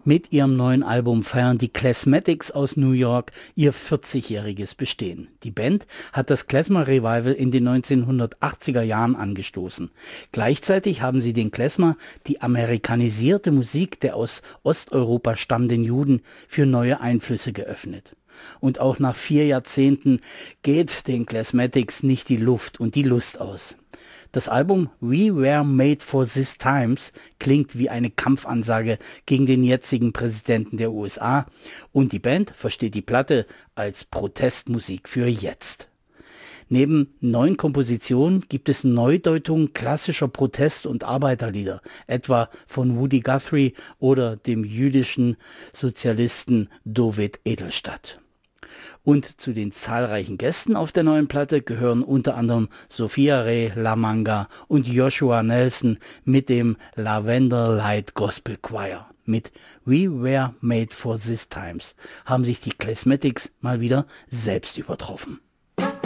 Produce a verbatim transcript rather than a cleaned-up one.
Mit ihrem neuen Album feiern die Classmatics aus New York ihr vierzigjähriges Bestehen. Die Band hat das Klezmer-Revival in den neunzehnhundertachtziger Jahren angestoßen. Gleichzeitig haben sie den Klezmer, die amerikanisierte Musik der aus Osteuropa stammenden Juden, für neue Einflüsse geöffnet. Und auch nach vier Jahrzehnten geht den Classmatics nicht die Luft und die Lust aus. Das Album We Were Made for These Times klingt wie eine Kampfansage gegen den jetzigen Präsidenten der U S A und die Band versteht die Platte als Protestmusik für jetzt. Neben neuen Kompositionen gibt es Neudeutungen klassischer Protest- und Arbeiterlieder, etwa von Woody Guthrie oder dem jüdischen Sozialisten Dovid Edelstadt. Und zu den zahlreichen Gästen auf der neuen Platte gehören unter anderem Sophia Ray Lamanga und Joshua Nelson mit dem Lavender Light Gospel Choir. Mit We Were Made for These Times haben sich die Classmatics mal wieder selbst übertroffen.